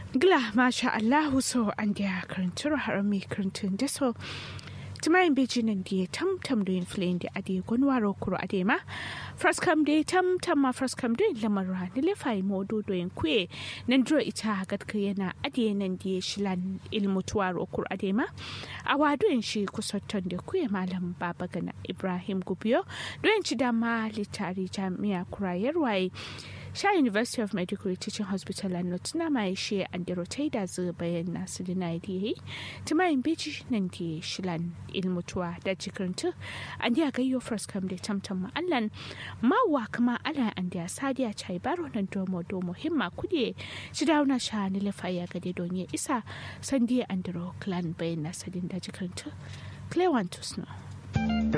Gla masha Allahu so an dia karantur harami karantun da so tumayin bejinan da tamtam da inflain da ade gonwaro kuro ade ma fraskam da tamtam ma fraskam da lamarwa ni lefai modo do yin kwe nan dro ita gadka yana ade nan da shilan ilmutuwaro kuro ade ma awado yin shi kusatton da kwe malam baba gana Ibrahim Gubiyo do yin ci dama litari jami'a kurayarwaye Sha University of Medical Teaching Hospital and Notuna mai she and the rotator zu bayan nasu da naidiyi tumayin beji nan da shilan ilmutuwa da jikirintu an da gayyo first come da tamtam ma'allan mawa kama ala an da sadiya chai baro nan domo himma kudiye shi dauna sha ni lafaya gade don ya isa sandiya and the clan bayan nasu da jikirintu Clay want to know.